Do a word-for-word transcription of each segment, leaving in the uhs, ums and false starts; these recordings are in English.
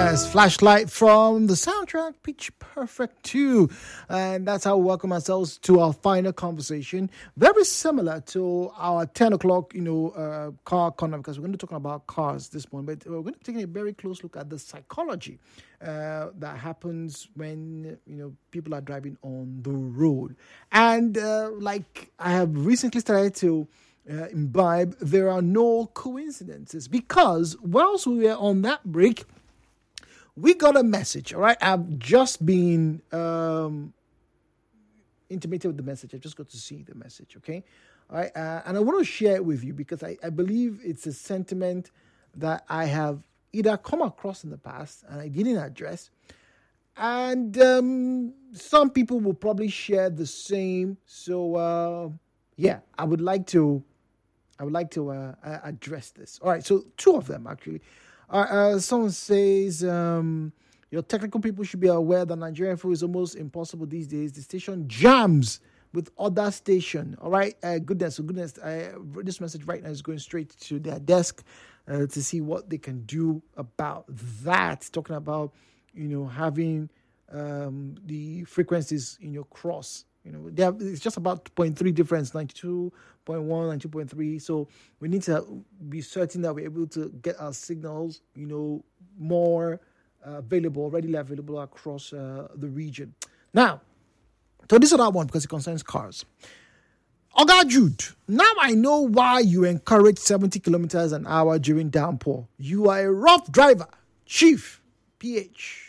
Yes, Flashlight from the soundtrack Pitch Perfect two. And that's how we welcome ourselves to our final conversation. Very similar to our ten o'clock, you know, uh, car corner, because we're going to be talking about cars this morning. But we're going to be taking a very close look at the psychology uh, that happens when, you know, people are driving on the road. And uh, like I have recently started to uh, imbibe, there are no coincidences. Because whilst we were on that break, we got a message, all right? I've just been um, intimated with the message. I just got to see the message, okay? All right, uh, and I want to share it with you because I, I believe it's a sentiment that I have either come across in the past and I didn't address. And um, some people will probably share the same. So, uh, yeah, I would like to, I would like to uh, address this. All right, so two of them, actually. Uh, uh, someone says, um, your technical people should be aware that Nigerian food is almost impossible these days. The station jams with other station. All right, uh, goodness, so goodness. Uh, this message right now is going straight to their desk uh, to see what they can do about that. Talking about, you know, having um, the frequencies in your cross. You know, they have, it's just about zero point three difference, ninety-two point one, ninety-two point three. So we need to be certain that we're able to get our signals, you know, more uh, available, readily available across uh, the region. Now, so this is another one because it concerns cars. Oga Jude, now I know why you encourage seventy kilometers an hour during downpour. You are a rough driver. Chief, P H.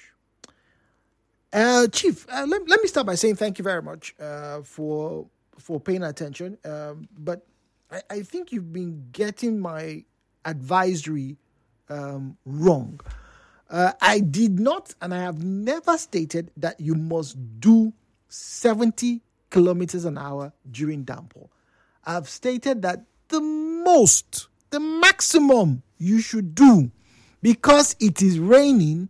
Uh, Chief, uh, let, let me start by saying thank you very much uh, for for paying attention. Um, but I, I think you've been getting my advisory um, wrong. Uh, I did not, and I have never stated that you must do seventy kilometers an hour during downpour. I've stated that the most, the maximum you should do, because it is raining,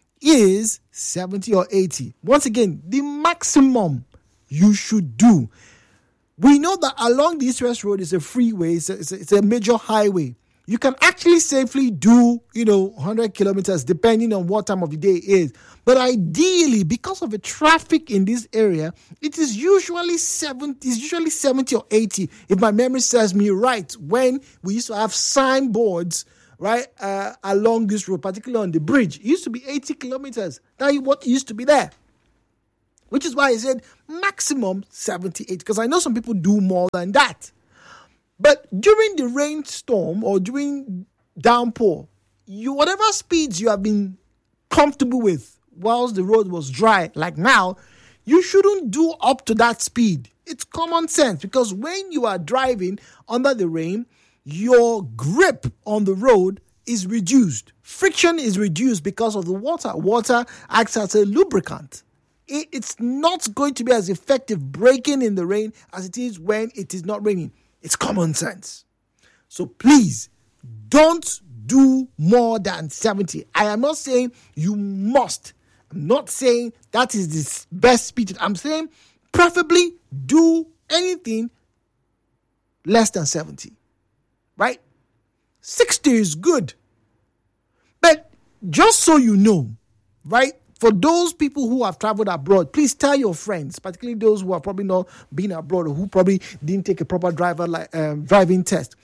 is seventy or eighty. Once again, the maximum you should do. We know that along the East West Road is a freeway, it's a, it's a, it's a major highway. You can actually safely do, you know, one hundred kilometers depending on what time of the day it is. But ideally, because of the traffic in this area, it is usually seventy, it's usually seventy or eighty, if my memory serves me right, when we used to have signboards right, uh, along this road, particularly on the bridge. It used to be eighty kilometers. That is what used to be there. Which is why I said maximum seventy-eight, because I know some people do more than that. But during the rainstorm or during downpour, you whatever speeds you have been comfortable with whilst the road was dry, like now, you shouldn't do up to that speed. It's common sense, because when you are driving under the rain, your grip on the road is reduced. Friction is reduced because of the water. Water acts as a lubricant. It, it's not going to be as effective braking in the rain as it is when it is not raining. It's common sense. So please, don't do more than seventy. I am not saying you must. I'm not saying that is the best speed. I'm saying preferably do anything less than seventy. Right? sixty is good. But just so you know, right, for those people who have traveled abroad, please tell your friends, particularly those who have probably not been abroad or who probably didn't take a proper driver like um, driving test.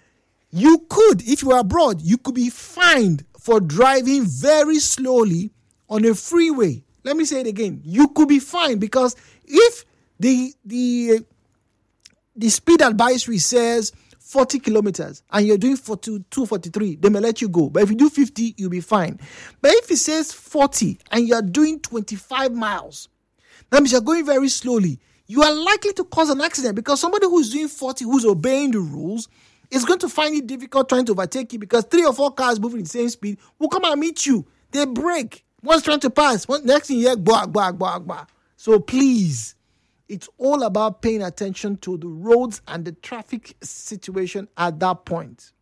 You could, if you were abroad, you could be fined for driving very slowly on a freeway. Let me say it again. You could be fined because if the the the speed advisory says forty kilometers and you're doing forty-two, forty-three, they may let you go. But if you do fifty, you'll be fine. But if it says forty and you're doing twenty-five miles, that means you're going very slowly. You are likely to cause an accident because somebody who's doing forty, who's obeying the rules, is going to find it difficult trying to overtake you because three or four cars moving at the same speed will come and meet you. They brake. One's trying to pass. One, next thing you hear, bah, bah, bah, bah. So please, it's all about paying attention to the roads and the traffic situation at that point.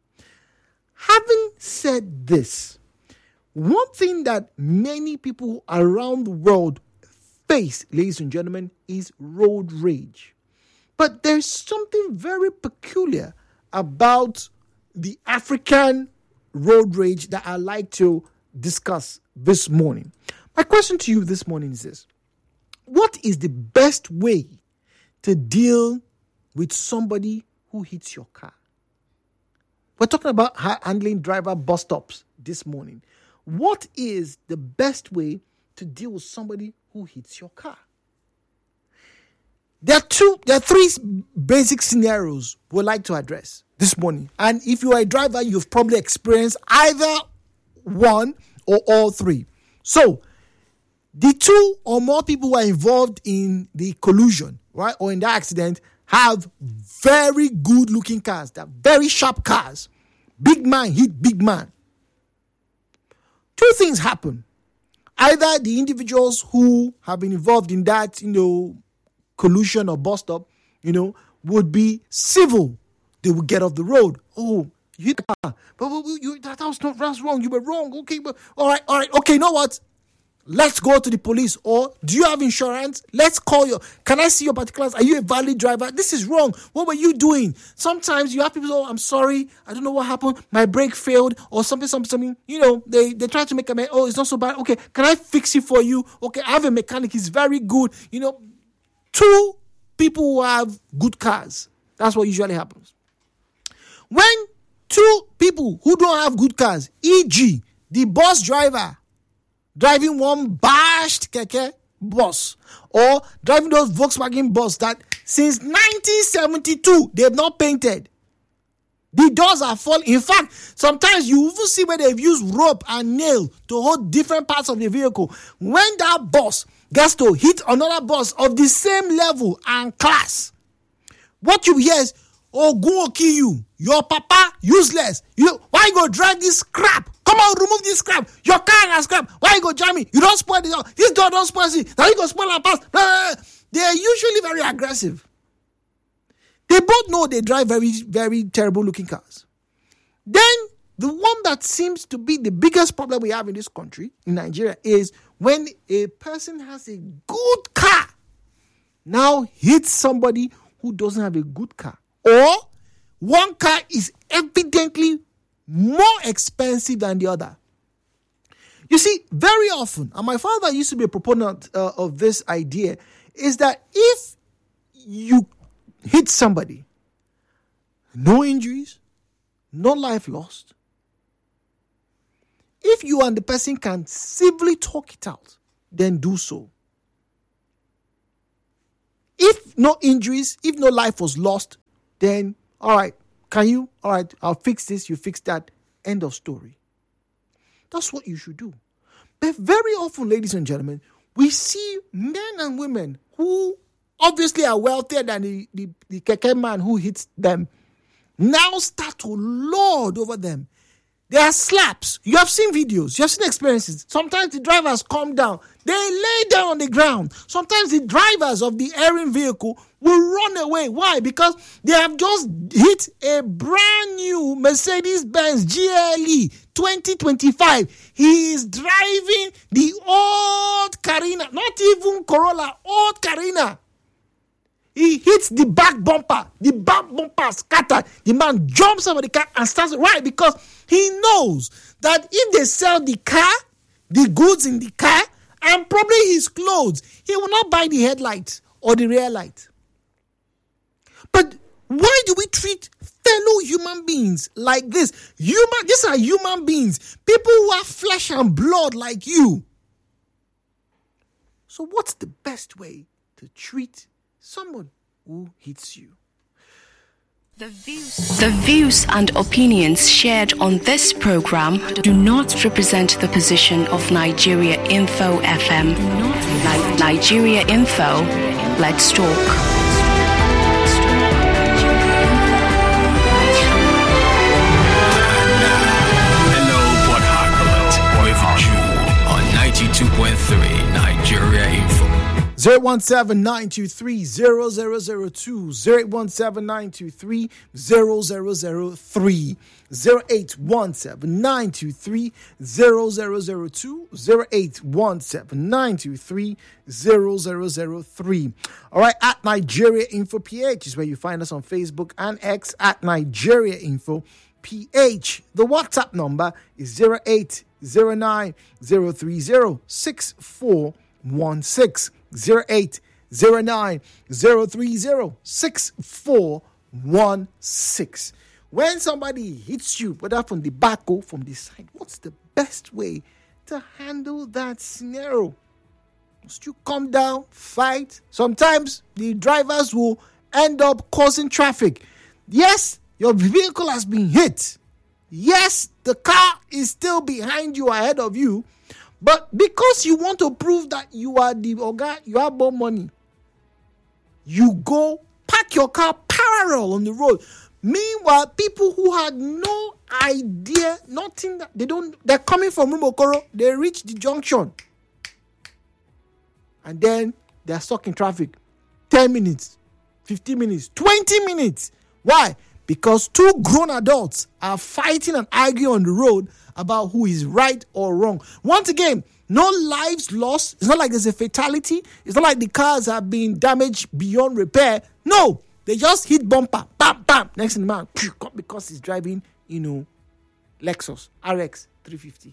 Having said this, one thing that many people around the world face, ladies and gentlemen, is road rage. But there's something very peculiar about the African road rage that I like to discuss this morning. My question to you this morning is this: what is the best way to deal with somebody who hits your car? We're talking about handling driver bus stops this morning. What is the best way to deal with somebody who hits your car? There are two, there are three basic scenarios we'd like to address this morning. And if you are a driver, you've probably experienced either one or all three. So, the two or more people who are involved in the collision, right, or in the accident, have very good looking cars. They're very sharp cars. Big man hit big man. Two things happen. Either the individuals who have been involved in that, you know, collision or bus stop, you know, would be civil. They would get off the road. Oh, you hit the car. But, but you, that was not that's wrong. You were wrong. Okay, but all right, all right. Okay, you know what? Let's go to the police. Or do you have insurance? Let's call your. Can I see your particulars? Are you a valid driver? This is wrong. What were you doing? Sometimes you have people say, oh, I'm sorry. I don't know what happened. My brake failed or something, something, something. You know, they, they try to make a man. Oh, it's not so bad. Okay, can I fix it for you? Okay, I have a mechanic. He's very good. You know, two people who have good cars. That's what usually happens. When two people who don't have good cars, for example, the bus driver driving one bashed keke bus, or driving those Volkswagen bus that since nineteen seventy-two they've not painted. The doors are falling. In fact, sometimes you even see where they've used rope and nail to hold different parts of the vehicle. When that bus gets to hit another bus of the same level and class, what you hear is, oh, go kill you. Your papa useless. You why you go drive this crap? Come on, remove this crap. Your car has crap. Why you go jam me? You don't spoil the door. This door don't spoil it. Now you go spoil and pass. Uh, they are usually very aggressive. They both know they drive very, very terrible looking cars. Then the one that seems to be the biggest problem we have in this country, in Nigeria, is when a person has a good car, now hits somebody who doesn't have a good car. Or one car is evidently more expensive than the other. You see, very often, and my father used to be a proponent uh, of this idea, is that if you hit somebody, no injuries, no life lost, if you and the person can civilly talk it out, then do so. If no injuries, if no life was lost, then, all right, can you? All right, I'll fix this, you fix that. End of story. That's what you should do. But very often, ladies and gentlemen, we see men and women who obviously are wealthier than the, the, the keke man who hits them, now start to lord over them. There are slaps. You have seen videos. You have seen experiences. Sometimes the drivers come down. They lay down on the ground. Sometimes the drivers of the erring vehicle will run away. Why? Because they have just hit a brand new Mercedes-Benz G L E twenty twenty-five. He is driving the old Carina, not even Corolla, old Carina. He hits the back bumper. The back bumper scattered. The man jumps over the car and starts. Why? Because he knows that if they sell the car, the goods in the car, and probably his clothes, he will not buy the headlights or the rear light. But why do we treat fellow human beings like this? Human, these are human beings. People who are flesh and blood like you. So what's the best way to treat someone who hits you? The views, the views and opinions shared on this program do not represent the position of Nigeria Info F M. Ni- Nigeria Info, let's talk. ninety-two point three Nigeria Info. zero one seven nine two three zero zero zero two, zero eight one seven nine two three zero zero zero three, zero eight one seven nine two three zero zero zero two, zero eight one seven nine two three zero zero zero three. All right, at Nigeria Info P H is where you find us on Facebook and X at Nigeria Info P H. The WhatsApp number is zero eight zero nine zero three zero six four one six. zero eight zero nine zero three zero six four one six. When somebody hits you, whether from the back or from the side, what's the best way to handle that scenario? Must you come down, fight? Sometimes the drivers will end up causing traffic. Yes, your vehicle has been hit. Yes, the car is still behind you, ahead of you. But because you want to prove that you are the Oga, you have more money, you go park your car parallel on the road. Meanwhile, people who had no idea, nothing, that they don't, they're coming from Rumokoro, they reach the junction. And then they're stuck in traffic. ten minutes, fifteen minutes, twenty minutes. Why? Because two grown adults are fighting and arguing on the road about who is right or wrong. Once again, no lives lost. It's not like there's a fatality. It's not like the cars have been damaged beyond repair. No, they just hit bumper. Bam, bam. Next thing, man, because he's driving, you know, Lexus R X three fifty.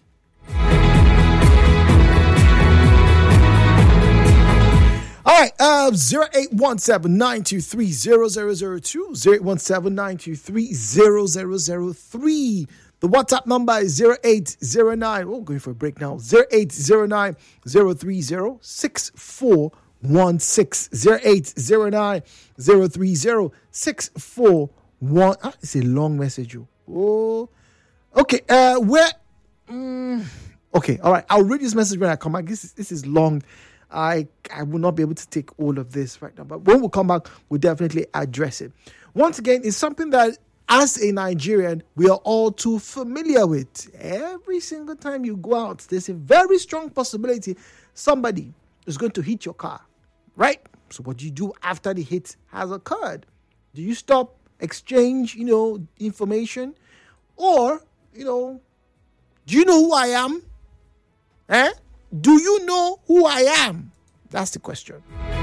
All right, uh, zero eight one seven nine two three zero zero zero two, zero eight one seven nine two three zero zero zero three. The WhatsApp number is zero eight zero nine. Oh, going for a break now. zero eight zero nine zero three zero six four one six. zero eight zero nine zero three zero six four one. Ah, it's a long message. Oh, okay. Uh, where? Mm, okay, all right. I'll read this message when I come back. This is, this is long. I I will not be able to take all of this right now. But when we come back, we'll definitely address it. Once again, it's something that, as a Nigerian, we are all too familiar with. Every single time you go out, there's a very strong possibility somebody is going to hit your car, right? So what do you do after the hit has occurred? Do you stop, exchange, you know, information? Or, you know, do you know who I am? Eh? Do you know who I am? That's the question.